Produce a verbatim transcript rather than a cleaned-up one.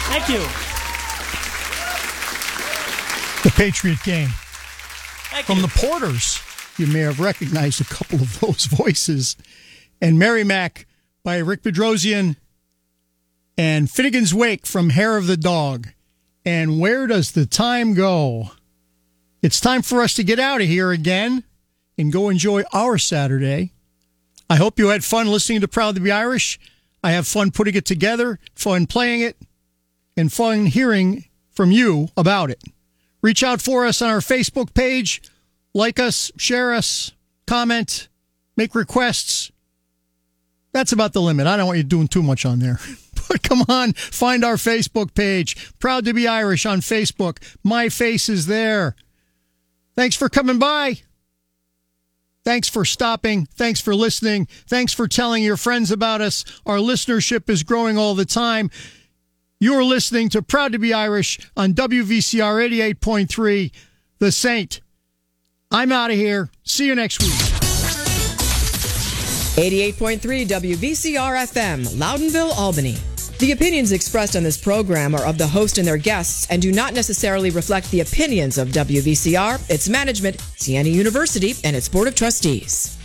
Thank you. The Patriot game. Thank From you. the Porters, you may have recognized a couple of those voices. And Mary Mac by Rick Bedrosian. And Finnegan's Wake from Hair of the Dog. And Where Does the Time Go? It's time for us to get out of here again and go enjoy our Saturday. I hope you had fun listening to Proud to be Irish. I have fun putting it together, fun playing it, and fun hearing from you about it. Reach out for us on our Facebook page. Like us, share us, comment, make requests. That's about the limit. I don't want you doing too much on there. But come on, find our Facebook page. Proud to be Irish on Facebook. My face is there. Thanks for coming by. Thanks for stopping. Thanks for listening. Thanks for telling your friends about us. Our listenership is growing all the time. You're listening to Proud to be Irish on W V C R eighty-eight point three, The Saint. I'm out of here. See you next week. eighty-eight point three W V C R F M, Loudonville, Albany. The opinions expressed on this program are of the host and their guests and do not necessarily reflect the opinions of W V C R, its management, Siena University, and its Board of Trustees.